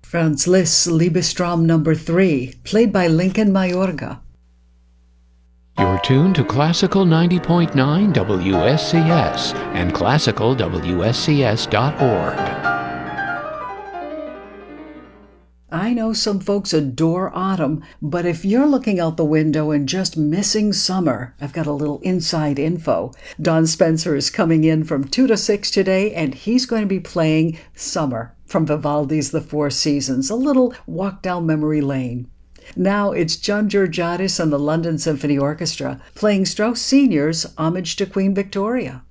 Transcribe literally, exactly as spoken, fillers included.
Franz Liszt's Liebestraum number three, played by Lincoln Mayorga. You're tuned to Classical ninety point nine W S C S and classical W S C S dot org. I know some folks adore autumn, but if you're looking out the window and just missing summer, I've got a little inside info. Don Spencer is coming in from two to six today, and he's going to be playing Summer from Vivaldi's The Four Seasons, a little walk down memory lane. Now it's John Georgiadis and the London Symphony Orchestra playing Strauss Senior's Homage to Queen Victoria.